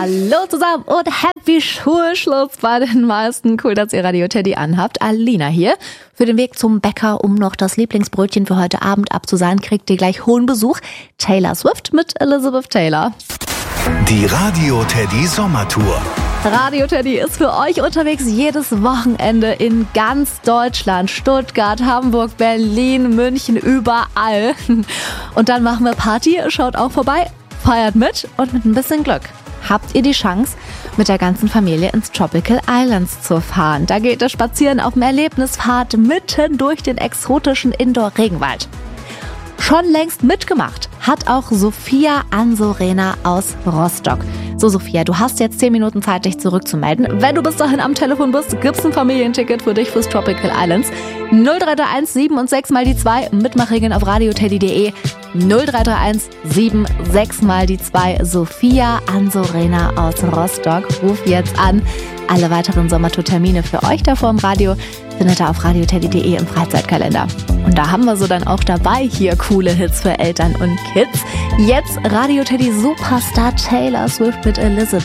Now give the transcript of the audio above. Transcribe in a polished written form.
Hallo zusammen und happy Schulschluss bei den meisten. Cool, dass ihr Radio Teddy anhabt. Alina hier. Für den Weg zum Bäcker, um noch das Lieblingsbrötchen für heute Abend abzusahen, kriegt ihr gleich hohen Besuch. Taylor Swift mit Elizabeth Taylor. Die Radio Teddy Sommertour. Radio Teddy ist für euch unterwegs jedes Wochenende in ganz Deutschland. Stuttgart, Hamburg, Berlin, München, überall. Und dann machen wir Party, schaut auch vorbei, feiert mit und mit ein bisschen Glück habt ihr die Chance, mit der ganzen Familie ins Tropical Islands zu fahren. Da geht es spazieren auf dem Erlebnisfahrt mitten durch den exotischen Indoor-Regenwald. Schon längst mitgemacht hat auch Sophia Ansorena aus Rostock. So Sophia, du hast jetzt 10 Minuten Zeit, dich zurückzumelden. Wenn du bis dahin am Telefon bist, gibt's ein Familienticket für dich fürs Tropical Islands. 0331 7 und 6 mal die 2, Mitmachregeln auf radioteddy.de. 0331 7 6 mal die 2, Sophia Ansorena aus Rostock. Ruf jetzt an. Alle weiteren Sommertour-Termine für euch davor im Radio findet ihr auf radioteddy.de im Freizeitkalender. Und da haben wir so dann auch dabei hier coole Hits für Eltern und Kids. Jetzt Radio Teddy Superstar Taylor Swift mit Elizabeth.